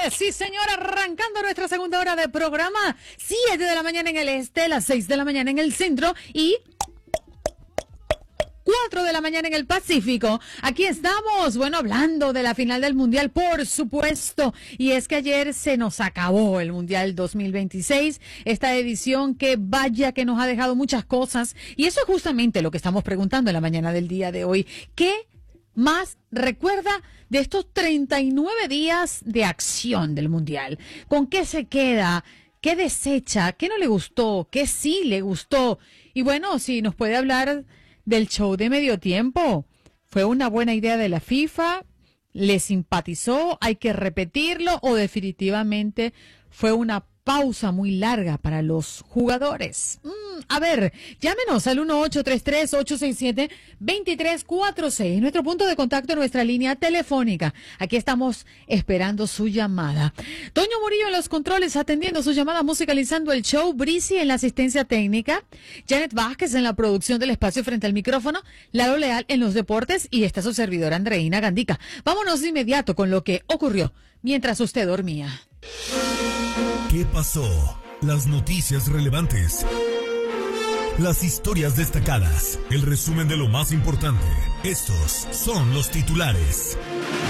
Sí, señora, arrancando nuestra segunda hora de programa. 7 de la mañana en el este, las 6 de la mañana en el centro y 4 de la mañana en el Pacífico. Aquí estamos, bueno, hablando de la final del Mundial, por supuesto. Y es que ayer se nos acabó el Mundial 2026, esta edición que vaya que nos ha dejado muchas cosas. Y eso es justamente lo que estamos preguntando en la mañana del día de hoy. ¿Qué más recuerda de estos 39 días de acción del Mundial? ¿Con qué se queda? ¿Qué desecha? ¿Qué no le gustó? ¿Qué sí le gustó? Y bueno, si nos puede hablar del show de medio tiempo. ¿Fue una buena idea de la FIFA? ¿Le simpatizó? ¿Hay que repetirlo? ¿O definitivamente fue una pausa muy larga para los jugadores? A ver, llámenos al 1-833-867-2346. Nuestro punto de contacto, nuestra línea telefónica. Aquí estamos esperando su llamada. Toño Murillo en los controles, atendiendo sus llamadas, musicalizando el show. Brisi en la asistencia técnica. Janet Vázquez en la producción del espacio frente al micrófono. Lalo Leal en los deportes. Y está su servidora Andreina Gandica. Vámonos de inmediato con lo que ocurrió mientras usted dormía. ¿Qué pasó? Las noticias relevantes. Las historias destacadas. El resumen de lo más importante. Estos son los titulares.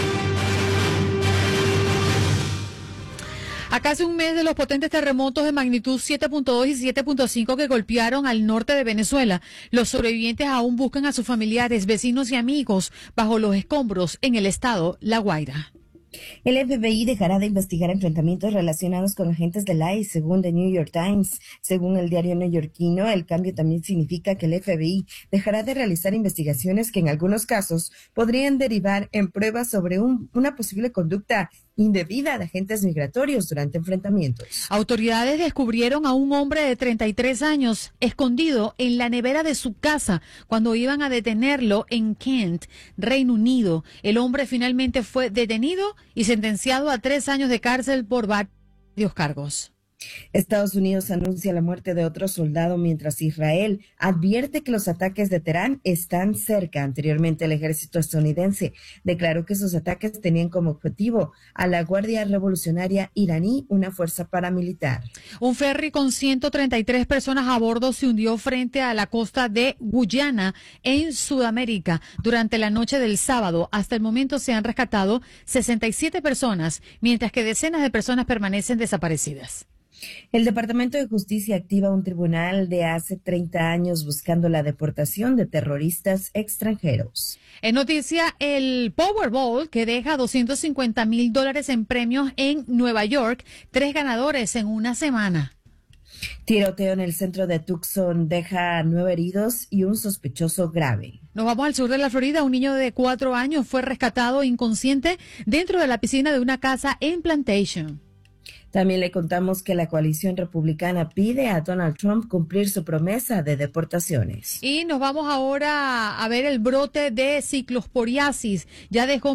A casi un mes de los potentes terremotos de magnitud 7.2 y 7.5 que golpearon al norte de Venezuela, los sobrevivientes aún buscan a sus familiares, vecinos y amigos bajo los escombros en el estado La Guaira. El FBI dejará de investigar enfrentamientos relacionados con agentes del ICE, según The New York Times. Según el diario neoyorquino, el cambio también significa que el FBI dejará de realizar investigaciones que en algunos casos podrían derivar en pruebas sobre una posible conducta indebida de agentes migratorios durante enfrentamientos. Autoridades descubrieron a un hombre de 33 años escondido en la nevera de su casa cuando iban a detenerlo en Kent, Reino Unido. El hombre finalmente fue detenido y sentenciado a 3 años de cárcel por varios cargos. Estados Unidos anuncia la muerte de otro soldado mientras Israel advierte que los ataques de Teherán están cerca. Anteriormente, el ejército estadounidense declaró que sus ataques tenían como objetivo a la Guardia Revolucionaria iraní, una fuerza paramilitar. Un ferry con 133 personas a bordo se hundió frente a la costa de Guyana, en Sudamérica, durante la noche del sábado. Hasta el momento se han rescatado 67 personas, mientras que decenas de personas permanecen desaparecidas. El Departamento de Justicia activa un tribunal de hace 30 años buscando la deportación de terroristas extranjeros. En noticia, el Powerball, que deja $250,000 en premios en Nueva York, 3 ganadores en una semana. Tiroteo en el centro de Tucson deja 9 heridos y un sospechoso grave. Nos vamos al sur de la Florida. Un niño de 4 años fue rescatado inconsciente dentro de la piscina de una casa en Plantation. También le contamos que la coalición republicana pide a Donald Trump cumplir su promesa de deportaciones. Y nos vamos ahora a ver el brote de ciclosporiasis. Ya dejó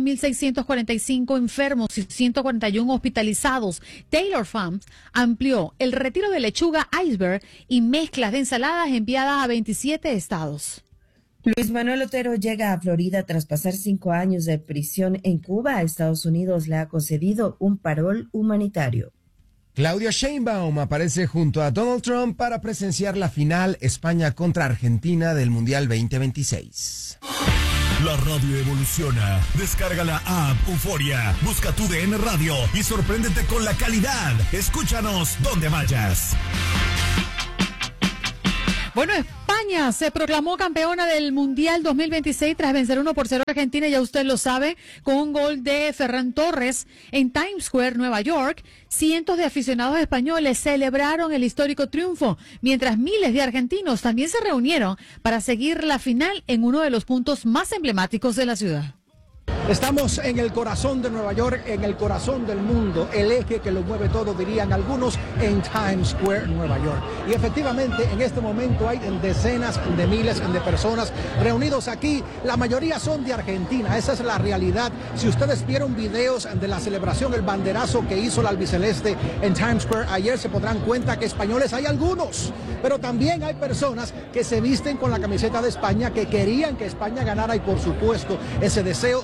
1,645 enfermos y 141 hospitalizados. Taylor Farms amplió el retiro de lechuga iceberg y mezclas de ensaladas enviadas a 27 estados. Luis Manuel Otero llega a Florida tras pasar 5 años de prisión en Cuba. Estados Unidos le ha concedido un parol humanitario. Claudia Sheinbaum aparece junto a Donald Trump para presenciar la final España contra Argentina del Mundial 2026. La radio evoluciona. Descarga la app Euforia, busca tu DN Radio y sorpréndete con la calidad. Escúchanos donde vayas. Bueno, España se proclamó campeona del Mundial 2026 tras vencer 1-0 a Argentina, ya usted lo sabe, con un gol de Ferran Torres en Times Square, Nueva York. Cientos de aficionados españoles celebraron el histórico triunfo, mientras miles de argentinos también se reunieron para seguir la final en uno de los puntos más emblemáticos de la ciudad. Estamos en el corazón de Nueva York, en el corazón del mundo, el eje que lo mueve todo, dirían algunos, en Times Square, Nueva York. Y efectivamente, en este momento hay decenas de miles de personas reunidos aquí. La mayoría son de Argentina, esa es la realidad. Si ustedes vieron videos de la celebración, el banderazo que hizo la albiceleste en Times Square ayer, se podrán cuenta que españoles hay algunos, pero también hay personas que se visten con la camiseta de España, que querían que España ganara y por supuesto ese deseo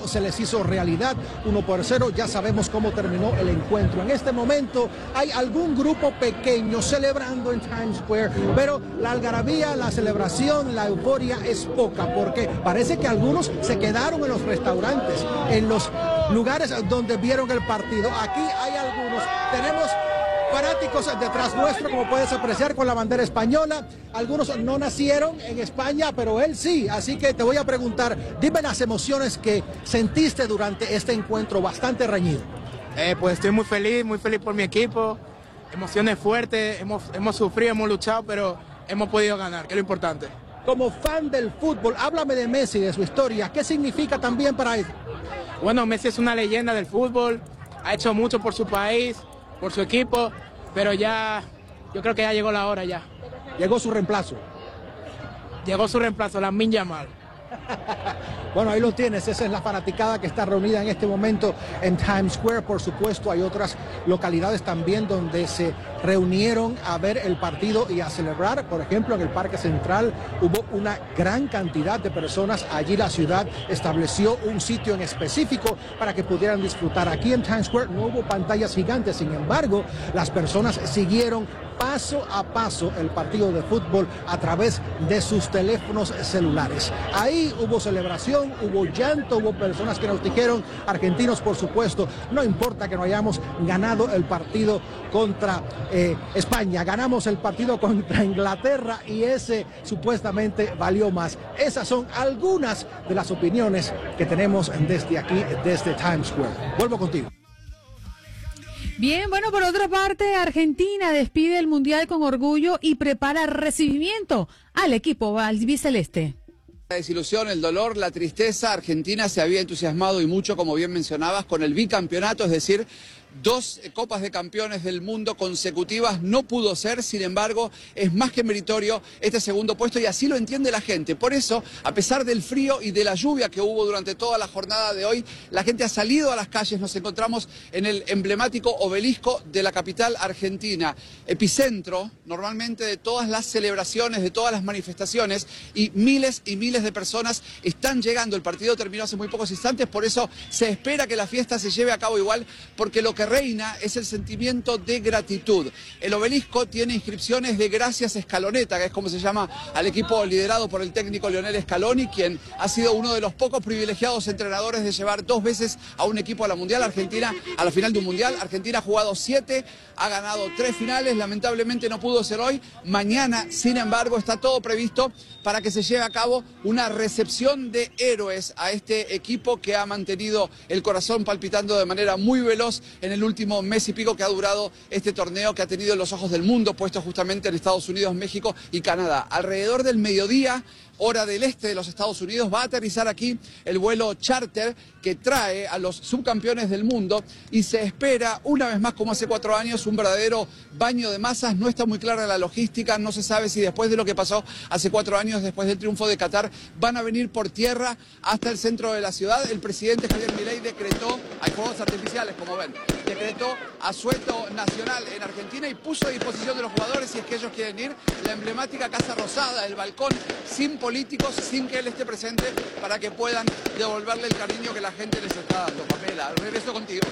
se les hizo realidad, 1-0, ya sabemos cómo terminó el encuentro. En este momento hay algún grupo pequeño celebrando en Times Square, pero la algarabía, la celebración, la euforia es poca, porque parece que algunos se quedaron en los restaurantes, en los lugares donde vieron el partido. Aquí hay algunos, tenemos fanáticos detrás nuestro, como puedes apreciar, con la bandera española. Algunos no nacieron en España, pero él sí. Así que te voy a preguntar, dime las emociones que sentiste durante este encuentro bastante reñido. Pues estoy muy feliz por mi equipo. Emociones fuertes, hemos sufrido, hemos luchado, pero hemos podido ganar, que es lo importante. Como fan del fútbol, háblame de Messi, de su historia. ¿Qué significa también para él? Bueno, Messi es una leyenda del fútbol, ha hecho mucho por su país, por su equipo, pero ya, yo creo que ya llegó la hora ya. Llegó su reemplazo. Llegó su reemplazo, Lamine Yamal. Bueno, ahí lo tienes, esa es la fanaticada que está reunida en este momento en Times Square. Por supuesto, hay otras localidades también donde se reunieron a ver el partido y a celebrar. Por ejemplo, en el Parque Central hubo una gran cantidad de personas. Allí la ciudad estableció un sitio en específico para que pudieran disfrutar. Aquí en Times Square no hubo pantallas gigantes, sin embargo, las personas siguieron paso a paso el partido de fútbol a través de sus teléfonos celulares. Ahí hubo celebración, hubo llanto, hubo personas que nos dijeron, argentinos por supuesto, no importa que no hayamos ganado el partido contra España, ganamos el partido contra Inglaterra y ese supuestamente valió más. Esas son algunas de las opiniones que tenemos desde aquí, desde Times Square. Vuelvo contigo. Bien, bueno, por otra parte, Argentina despide el Mundial con orgullo y prepara recibimiento al equipo albiceleste. La desilusión, el dolor, la tristeza. Argentina se había entusiasmado y mucho, como bien mencionabas, con el bicampeonato, es decir, 2 Copas de Campeones del Mundo consecutivas. No pudo ser, sin embargo, es más que meritorio este segundo puesto y así lo entiende la gente. Por eso, a pesar del frío y de la lluvia que hubo durante toda la jornada de hoy, la gente ha salido a las calles. Nos encontramos en el emblemático obelisco de la capital argentina, epicentro normalmente de todas las celebraciones, de todas las manifestaciones, y miles de personas están llegando. El partido terminó hace muy pocos instantes, por eso se espera que la fiesta se lleve a cabo igual, porque lo que reina es el sentimiento de gratitud. El obelisco tiene inscripciones de Gracias Scaloneta, que es como se llama al equipo liderado por el técnico Lionel Scaloni, quien ha sido uno de los pocos privilegiados entrenadores de llevar 2 veces a un equipo a la Mundial. Argentina, a la final de un Mundial. Argentina ha jugado 7, ha ganado 3 finales, lamentablemente no pudo ser hoy. Mañana, sin embargo, está todo previsto para que se lleve a cabo una recepción de héroes a este equipo que ha mantenido el corazón palpitando de manera muy veloz en el último mes y pico que ha durado este torneo, que ha tenido los ojos del mundo puestos justamente en Estados Unidos, México y Canadá. Alrededor del mediodía, hora del este de los Estados Unidos, va a aterrizar aquí el vuelo charter que trae a los subcampeones del mundo y se espera, una vez más como hace 4 años, un verdadero baño de masas. No está muy clara la logística, no se sabe si después de lo que pasó hace 4 años, después del triunfo de Qatar, van a venir por tierra hasta el centro de la ciudad. El presidente Javier Milei decretó, hay fuegos artificiales como ven, decretó asueto nacional en Argentina y puso a disposición de los jugadores, si es que ellos quieren ir, la emblemática Casa Rosada, el balcón, sin políticos, sin que él esté presente, para que puedan devolverle el cariño que la gente les está dando. Pamela, regreso contigo.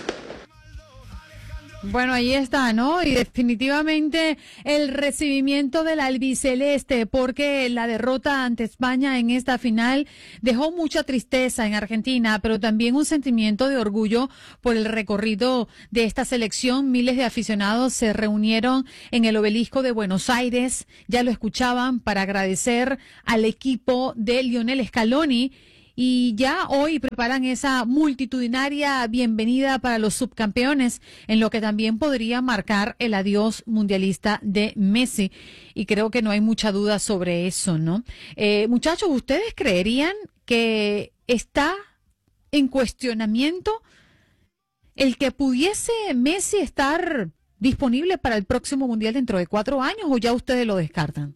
Bueno, ahí está, ¿no? Y definitivamente el recibimiento del albiceleste, porque la derrota ante España en esta final dejó mucha tristeza en Argentina, pero también un sentimiento de orgullo por el recorrido de esta selección. Miles de aficionados se reunieron en el obelisco de Buenos Aires, ya lo escuchaban, para agradecer al equipo de Lionel Scaloni. Y ya hoy preparan esa multitudinaria bienvenida para los subcampeones, en lo que también podría marcar el adiós mundialista de Messi. Y creo que no hay mucha duda sobre eso, ¿no? Muchachos, ¿ustedes creerían que está en cuestionamiento el que pudiese Messi estar disponible para el próximo mundial dentro de 4 años, o ya ustedes lo descartan?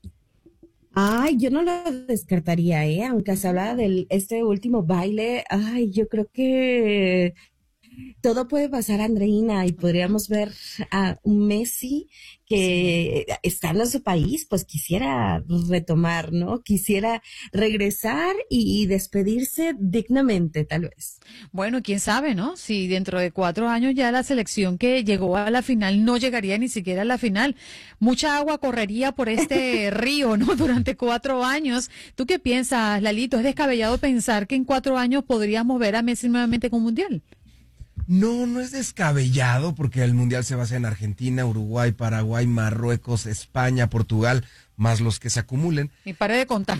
Ay, yo no lo descartaría, aunque se hablaba de este último baile. Ay, yo creo que Todo puede pasar, Andreina, y podríamos ver a un Messi que estando en su país, pues quisiera retomar, ¿no? Quisiera regresar y despedirse dignamente, tal vez. Bueno, quién sabe, ¿no? Si dentro de 4 años ya la selección que llegó a la final no llegaría ni siquiera a la final. Mucha agua correría por este río, ¿no? Durante 4 años. ¿Tú qué piensas, Lalito? ¿Es descabellado pensar que en 4 años podríamos ver a Messi nuevamente con Mundial? No, no es descabellado porque el Mundial se basa en Argentina, Uruguay, Paraguay, Marruecos, España, Portugal, más los que se acumulen. Y pare de contar.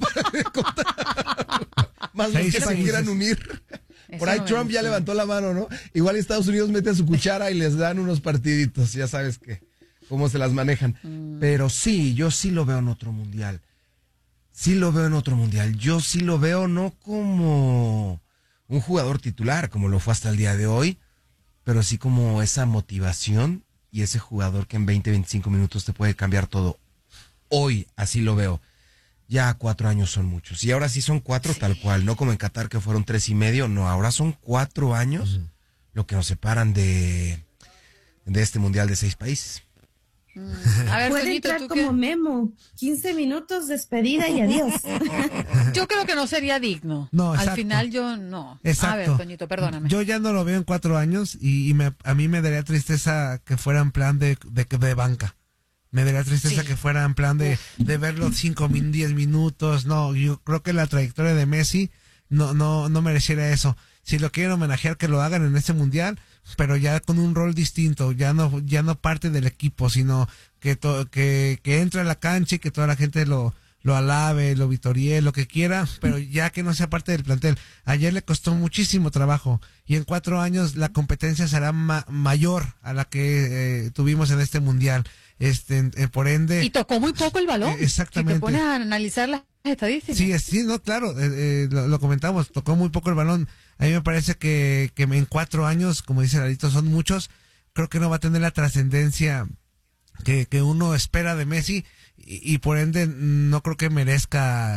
Más los que se quieran unir. Por ahí Trump ya levantó la mano, ¿no? Igual Estados Unidos mete su cuchara y les dan unos partiditos, ya sabes cómo se las manejan. Pero sí, yo sí lo veo en otro Mundial. Sí lo veo en otro Mundial. Yo sí lo veo no como un jugador titular, como lo fue hasta el día de hoy, pero sí como esa motivación y ese jugador que en 20, 25 minutos te puede cambiar todo. Hoy así lo veo. Ya 4 años son muchos. Y ahora sí son 4 tal cual, no como en Qatar que fueron 3.5, no, ahora son 4 años lo que nos separan de este Mundial de 6 países. A ver, Puede Toñito, entrar ¿tú qué? como Memo, 15 minutos, despedida y adiós. Yo creo que no sería digno. No, Al exacto. final yo no. Exacto. A ver, Toñito, perdóname. Yo ya no lo veo en 4 años y a mí me daría tristeza que fuera en plan de banca. Me daría tristeza que fuera en plan de verlo 5, 10 minutos. No, yo creo que la trayectoria de Messi no mereciera eso. Si lo quieren homenajear, que lo hagan en este Mundial, pero ya con un rol distinto, ya no parte del equipo, sino que entre a la cancha y que toda la gente lo alabe, lo vitoríe, lo que quiera, pero ya que no sea parte del plantel. Ayer le costó muchísimo trabajo y en 4 años la competencia será mayor a la que tuvimos en este Mundial. Por ende... Y tocó muy poco el balón. Exactamente. Si te pones a analizar las estadísticas. Sí, no, claro, lo comentamos, tocó muy poco el balón. A mí me parece que en 4 años, como dice Lalito, son muchos. Creo que no va a tener la trascendencia que uno espera de Messi y por ende no creo que merezca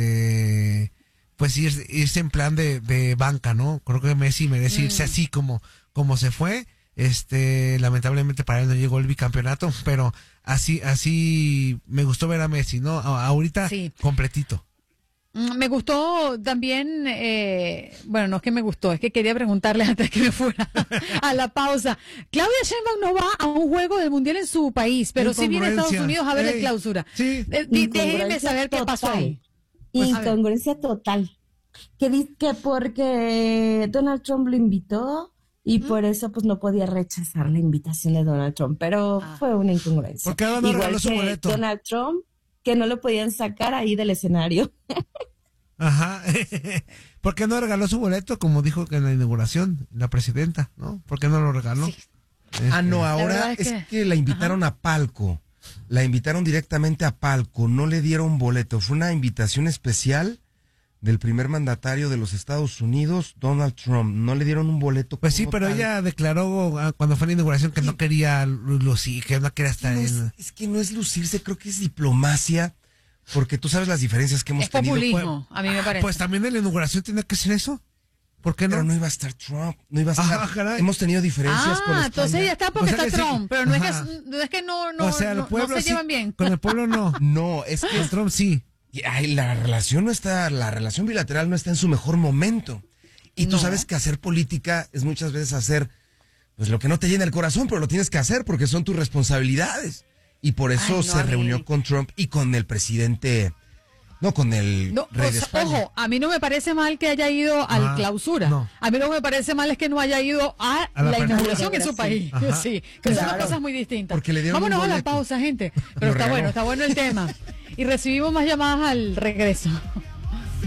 pues irse en plan de banca, ¿no? Creo que Messi merece irse así como se fue. Lamentablemente para él no llegó el bicampeonato, pero así me gustó ver a Messi, ¿no? Ahorita completito. Me gustó también, bueno, no es que me gustó, es que quería preguntarle antes que me fuera a la pausa. Claudia Sheinbaum no va a un juego del Mundial en su país, pero sí viene a Estados Unidos a ver la clausura. Sí. Déjenme saber qué pasó ahí. Incongruencia total. Que dice que porque Donald Trump lo invitó y por eso pues no podía rechazar la invitación de Donald Trump, pero fue una incongruencia. Porque ahora no regaló su boleto. Donald Trump, que no lo podían sacar ahí del escenario. Ajá. ¿Por qué no regaló su boleto como dijo que en la inauguración la presidenta, ¿no? ¿Por qué no lo regaló? Sí. No, ahora es que la invitaron a palco. La invitaron directamente a palco, no le dieron boleto. Fue una invitación especial del primer mandatario de los Estados Unidos, Donald Trump. No le dieron un boleto. Pues sí, pero ella declaró cuando fue la inauguración que no quería lucir, que no quería estar en... Es que no es lucirse, creo que es diplomacia, porque tú sabes las diferencias que hemos tenido. Es populismo, a mí me parece. Pues también en la inauguración tiene que ser eso. ¿Por qué no? Pero no iba a estar Trump, no iba a estar. Caray. Hemos tenido diferencias con España. Entonces ya está porque O sea está que sí. Trump, pero no es que no o sea, el pueblo se sí, llevan bien. con el pueblo no. No, es que Con Trump sí. la relación bilateral no está en su mejor momento. Y tú sabes que hacer política es muchas veces hacer pues lo que no te llena el corazón, pero lo tienes que hacer porque son tus responsabilidades. Y por eso se reunió con Trump y con el presidente, con el rey de España. Ojo, a mí no me parece mal que haya ido al clausura. No. A mí lo que me parece mal es que no haya ido a la la inauguración en su país. Ajá. Sí, que son dos cosas muy distintas. Porque le dieron Vámonos un a la boleto. pausa, gente. Pero está bueno el tema. Y recibimos más llamadas al regreso.